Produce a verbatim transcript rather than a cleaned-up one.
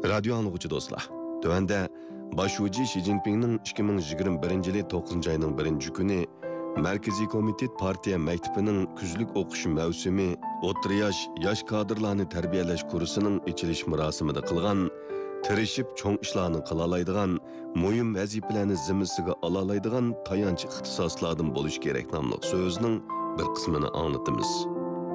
Radyo anlıqçı dostlar. Tövende Başuci Xi Jinping'nin iki bin yigirme birinci yılı to'qqizinchi ayının birinchi kuni Merkezi Komitet Partiya Mektebining kuzlik o'qish mavsumi o'rta yosh yosh kadrlarni tarbiyalash kursining ichilish marosimida qilgan, tirishib cho'ng ishlarni qila oladigan, muhim vazifalarni zimmasiga ola oladigan tayanch ixtisoslardan bo'lish kerak nomli so'zning bir qismini anglatamiz.